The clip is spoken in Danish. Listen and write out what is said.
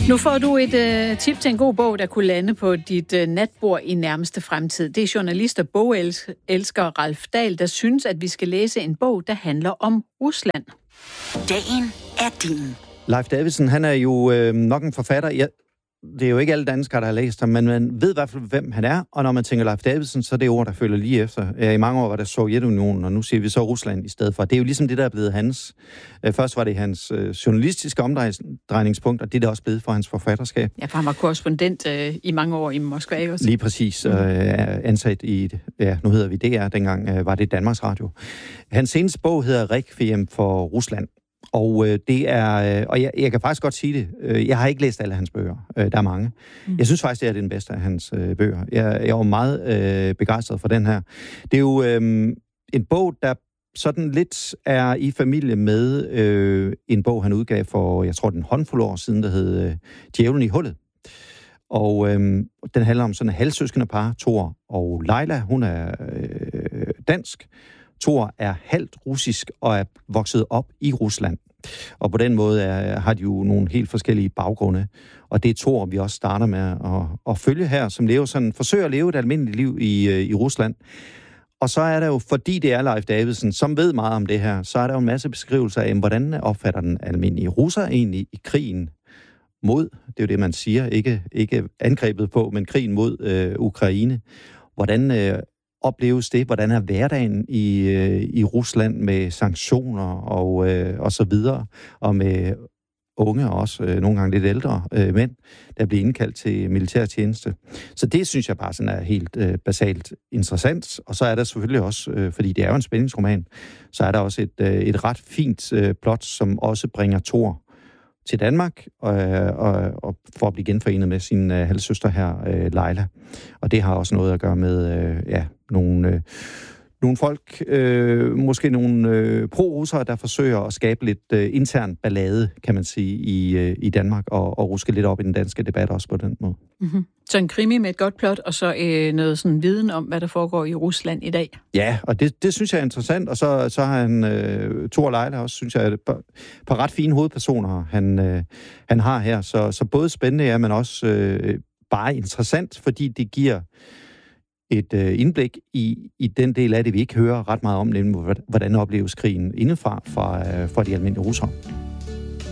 Nu får du et tip til en god bog, der kunne lande på dit natbord i nærmeste fremtid. Det er journalist og bogelsker Ralf Dahl, der synes, at vi skal læse en bog, der handler om Rusland. Dagen er din. Leif Davidsen, han er jo nok en forfatter. Det er jo ikke alle danskere, der har læst ham, men man ved i hvert fald, hvem han er. Og når man tænker Leif Davidsen, så er det ord, der følger lige efter. I mange år var det Sovjetunionen, og nu siger vi så Rusland i stedet for. Det er jo ligesom det, der er blevet hans. Først var det hans journalistiske omdrejningspunkt, og det er det også blevet for hans forfatterskab. Ja, for han var korrespondent i mange år i Moskva, ikke også? Lige præcis. Ansat i, nu hedder vi DR, dengang var det Danmarks Radio. Hans seneste bog hedder Requiem for Rusland. Og det er, og jeg kan faktisk godt sige det, jeg har ikke læst alle hans bøger, der er mange. Jeg synes faktisk, det er den bedste af hans bøger. Jeg var meget begejstret for den her. Det er jo en bog, der sådan lidt er i familie med en bog, han udgav for, jeg tror, den håndfuld år siden, der hed Djævlen i hullet. Og den handler om sådan en halvsøskende par, Thor og Leila. Hun er dansk. Thor er halvt russisk og er vokset op i Rusland. Og på den måde har de jo nogle helt forskellige baggrunde. Og det er Thor, vi også starter med at følge her, som forsøger at leve et almindeligt liv i Rusland. Og så er der jo, fordi det er Leif Davidsen, som ved meget om det her, så er der jo en masse beskrivelser af, hvordan opfatter den almindelige russer egentlig i krigen mod, det er jo det, man siger, ikke angrebet på, men krigen mod Ukraine. Hvordan opleves det? Hvordan er hverdagen i Rusland med sanktioner og så videre, og med unge også, nogle gange lidt ældre mænd, der bliver indkaldt til militærtjeneste. Så det synes jeg bare sådan er helt basalt interessant. Og så er der selvfølgelig også, fordi det er jo en spændingsroman, så er der også et ret fint plot, som også bringer Thor til Danmark og for at blive genforenet med sin halvsøster her, Leila. Og det har også noget at gøre med nogle folk, måske nogle pro-russere, der forsøger at skabe lidt intern ballade, kan man sige, i Danmark, og ruske lidt op i den danske debat også på den måde. Mm-hmm. Så en krimi med et godt plot, og så noget sådan viden om, hvad der foregår i Rusland i dag. Ja, og det synes jeg er interessant, og så har han Thor og Leila også, synes jeg, er på ret fine hovedpersoner, han har her. Så både spændende, men også bare interessant, fordi det giver et indblik i den del af det, vi ikke hører ret meget om, nemlig hvordan opleves krigen indefra for de almindelige russere.